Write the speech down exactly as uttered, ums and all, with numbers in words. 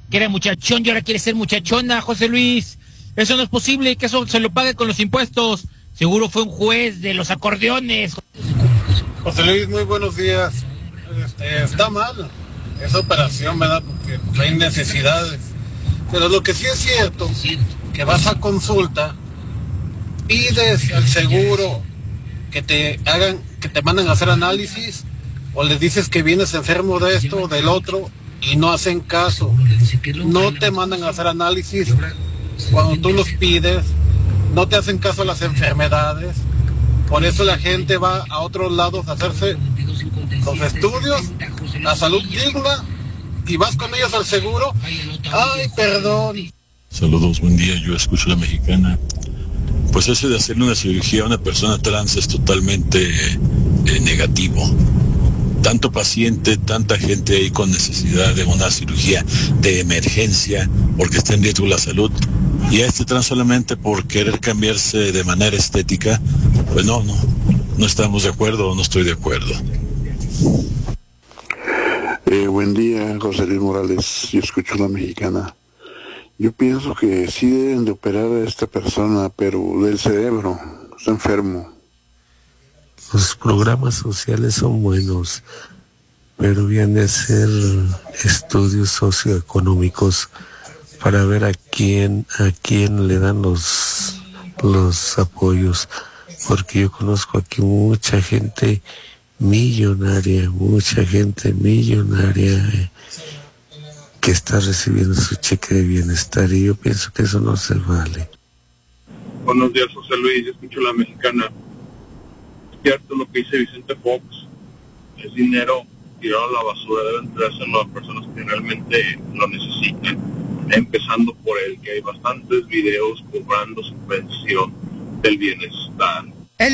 que era muchachón y ahora quiere ser muchachona, José Luis. Eso no es posible, que eso se lo pague con los impuestos. Seguro fue un juez de los acordeones. José Luis, muy buenos días. Este, está mal esa operación, ¿verdad? Porque hay necesidades. Pero lo que sí es cierto, que vas a consulta, pides al seguro que te hagan, que te manden a hacer análisis, o les dices que vienes enfermo de esto o del otro, y no hacen caso. No te mandan a hacer análisis cuando tú los pides, no te hacen caso a las enfermedades. Por eso la gente va a otros lados a hacerse los estudios, la salud digna, y vas con ellos al seguro. Ay, perdón. Saludos, buen día, yo escucho La Mexicana. Pues ese de hacerle una cirugía a una persona trans es totalmente eh, negativo. Tanto paciente, tanta gente ahí con necesidad de una cirugía de emergencia porque está en riesgo la salud, y a este trans solamente por querer cambiarse de manera estética, pues no, no, no estamos de acuerdo, no estoy de acuerdo. Eh, buen día, José Luis Morales, yo escucho La Mexicana. Yo pienso que sí deben de operar a esta persona, pero del cerebro, está enfermo. Los programas sociales son buenos, pero viene a ser estudios socioeconómicos para ver a quién, a quién le dan los, los apoyos, porque yo conozco aquí mucha gente millonaria, mucha gente millonaria eh, que está recibiendo su cheque de bienestar, y yo pienso que eso no se vale. Buenos días, José Luis, yo escucho La Mexicana. Es cierto lo que dice Vicente Fox, es dinero tirado a la basura, deben traerse a personas que realmente lo necesitan, empezando por el que hay bastantes videos cobrando subvención del bienestar.